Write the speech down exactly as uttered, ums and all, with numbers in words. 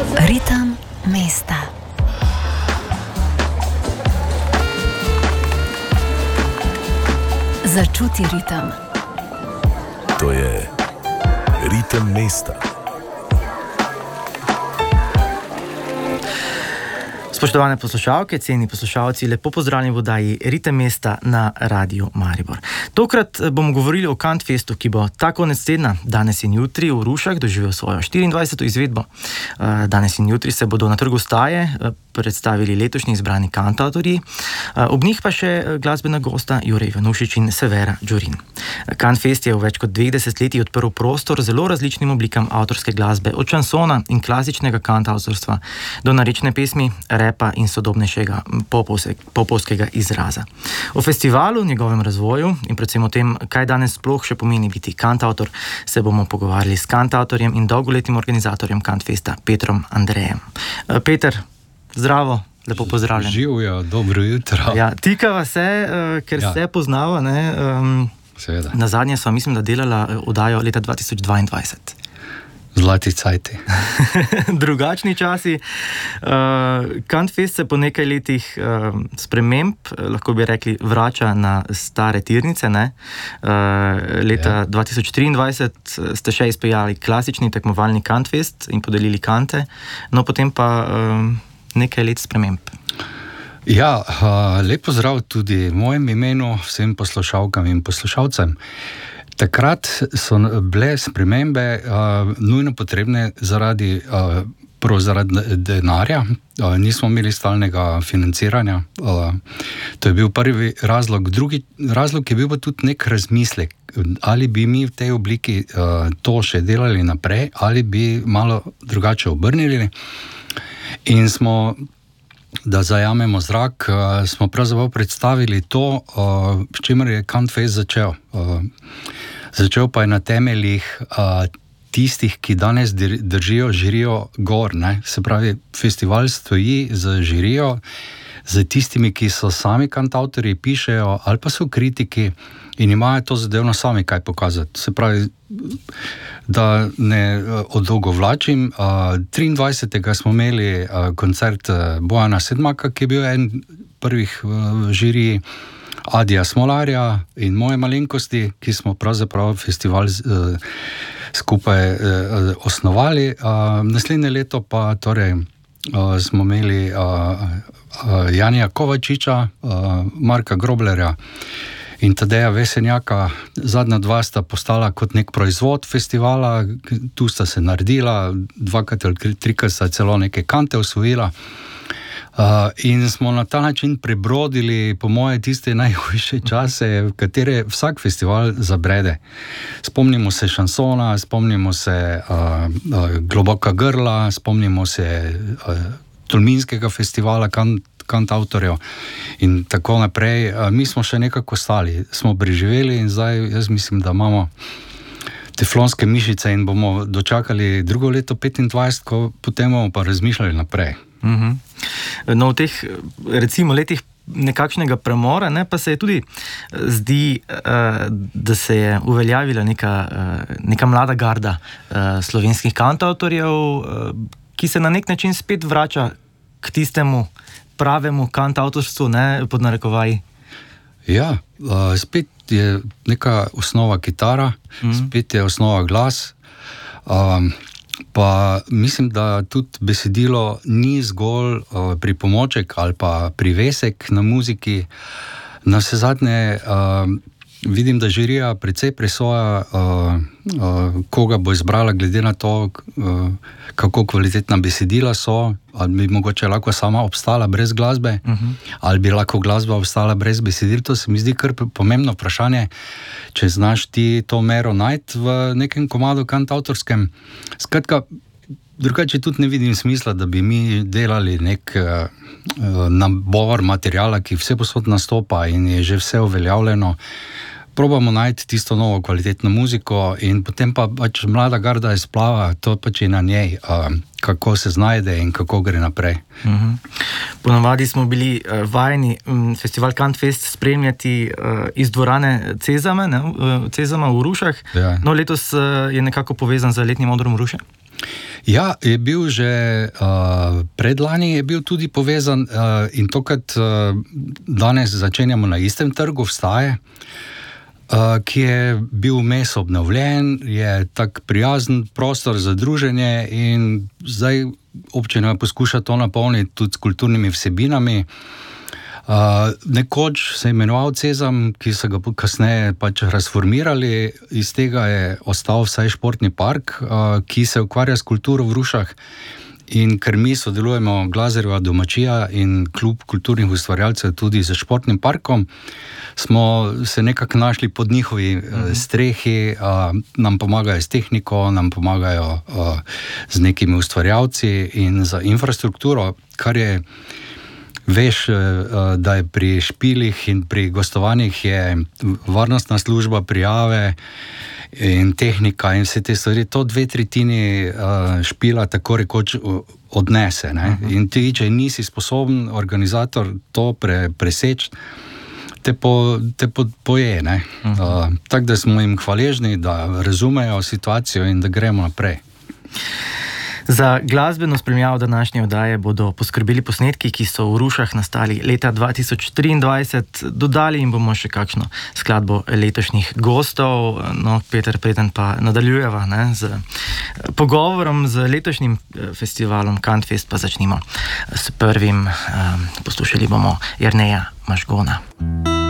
Ritem mesta. Začuti ritem. To je ritem mesta. Spoštovane poslušalke, cenjeni poslušalci, lepo pozdravljeni v oddaji Ritem mesta na Radiu Maribor. Tokrat bomo govorili o Kantfestu, ki bo ta konec tedna, danes in jutri, v Rušah doživel svojo štiriindvajseto izvedbo. Danes in jutri se bodo na Trgu Staje predstavili letošnji izbrani kantavtorji, ob njih pa še glasbena gosta Jure Ivanušič in Severa Đurin. Kantfest je v več kot dveh desetletjih odprl prostor zelo različnim oblikam avtorske glasbe, od šansona in klasičnega kantavtorstva do narečne pesmi, repa in sodobnejšega popovskega izraza. O festivalu, njegovem razvoju in predvsem o tem, kaj danes sploh še pomeni biti kantavtor, se bomo pogovarjali s kantavtorjem in dolgoletnim organizatorjem Kantfesta, Petrom Andrejem. Peter, zdravo, lepo pozdravljen. Živijo, dobro jutro. Ja, tikava se, ker ja. se poznava, ne? Um, Seveda. Na zadnje sva, mislim, da delala oddajo leta dva tisoč dvaindvajset. Zlati cajti. Drugačni časi. Uh, Kantfest se po nekaj letih uh, sprememb, lahko bi rekli, vrača na stare tirnice. Ne? Uh, leta ja. dva tisoč triindvajset ste še izpeljali klasični tekmovalni Kantfest in podelili kante, no potem pa uh, nekaj let sprememb. Ja, uh, lep pozdrav tudi v mojem imenu vsem poslušalkam in poslušalcem. Takrat so bile spremembe uh, nujno potrebne zaradi, uh, prav zaradi denarja. Uh, nismo imeli stalnega financiranja. Uh, to je bil prvi razlog. Drugi razlog je bil pa tudi nek razmislek, ali bi mi v tej obliki uh, to še delali naprej, ali bi malo drugače obrnili. In smo, da zajamemo zrak, uh, smo pravzaprav predstavili to, uh, s čimer je Kantfest začel. Uh, Začel pa je na temeljih uh, tistih, ki danes držijo žirijo gor. Ne? Se pravi, festival stoji z žirijo, z tistimi, ki so sami kantavtorji, pišejo ali pa so kritiki in imajo to zadevno sami kaj pokazati. Se pravi, da ne odolgovlačim, uh, triindvajsetega smo imeli uh, koncert uh, Bojana Sedmaka, ki je bil en prvih uh, žirij, Adija Smolarja in moje malenkosti, ki smo pravzaprav festival uh, skupaj uh, osnovali. Uh, naslednje leto pa torej, uh, smo imeli uh, uh, Janija Kovačiča, uh, Marka Groblerja in Tadeja Vesenjaka. Zadnja dva sta postala kot nek proizvod festivala, tu sta se naredila, dvakrat ali trikrat sta celo neke kante osvojila. Uh, in smo na ta način prebrodili, po moje, tiste najhujše čase, v katere vsak festival zabrede. Spomnimo se šansona, spomnimo se uh, uh, Globoka grla, spomnimo se uh, Tolminskega festivala kant, kantavtorjev in tako naprej. Uh, mi smo še nekako stali, smo preživeli in zdaj jaz mislim, da imamo teflonske mišice in bomo dočakali drugo leto petindvajset, ko potem bomo pa razmišljali naprej. Uh-huh. No, v teh, recimo, letih nekakšnega premora, ne, pa se je tudi zdi, uh, da se je uveljavila neka, uh, neka mlada garda uh, slovenskih kantavtorjev, uh, ki se na nek način spet vrača k tistemu pravemu kantavtorstvu, ne, pod narekovaji. Ja, uh, spet je neka osnova kitara, uh-huh. spet je osnova glas. Um, Pa mislim, da tudi besedilo ni zgolj uh, pripomoček ali pa privesek na muziki. Na vse zadnje uh, vidim, da žirija precej presoja, uh, uh, koga bo izbrala glede na to, uh, kako kvalitetna besedila so, ali bi mogoče lahko sama obstala brez glasbe, uh-huh. ali bi lahko glasba obstala brez besedil. To se mi zdi kar pomembno vprašanje, če znaš ti to mero najti v nekem komadu kantavtorskem. Skratka, drugače tudi ne vidim smisla, da bi mi delali nek uh, nabor materijala, ki vse posod nastopa in je že vse uveljavljeno. Probamo najti tisto novo kvalitetno muziko in potem pa pač mlada garda izplava, to pač je na njej, uh, kako se znajde in kako gre naprej. Uh-huh. Ponavadi smo bili uh, vajeni um, festival Kantfest spremljati uh, iz dvorane Cezama, ne, uh, Cezama v Rušah. Ja. No, letos uh, je nekako povezan z letnim odrom Ruše. Ja, je bil že uh, predlani, je bil tudi povezan uh, in to, kad uh, danes začenjamo na istem trgu vstaje, uh, ki je bil vmes obnovljen, je tak prijazen prostor za druženje in zdaj občina poskuša to napolniti tudi s kulturnimi vsebinami. Uh, nekoč se je imenoval Cezam, ki so ga kasneje pač razformirali, iz tega je ostal vsaj športni park, uh, ki se ukvarja s kulturo v Rušah. In ker mi sodelujemo Glazerjeva domačija in klub kulturnih ustvarjalcev tudi z športnim parkom, smo se nekako našli pod njihovi uh, strehi, uh, nam pomagajo s tehniko, nam pomagajo uh, z nekimi ustvarjalci in za infrastrukturo, kar je veš, da je pri špilih in pri gostovanjih je varnostna služba, prijave in tehnika in vse te stvari, to dve tretjini špila tako rekoč odnese. Ne? In ti, če nisi sposoben organizator to pre, preseči, te, po, te po, poje. Ne? Uh, tako da smo jim hvaležni, da razumejo situacijo in da gremo naprej. Za glasbeno spremljavo današnje oddaje bodo poskrbeli posnetki, ki so v Rušah nastali leta dva tisoč triindvajset. Dodali jim bomo še kakšno skladbo letošnjih gostov. No, Peter, preden pa nadaljujeva ne, z pogovorom z letošnjim festivalom Kantfest, pa začnimo s prvim. Poslušali bomo Jerneja Mažgona.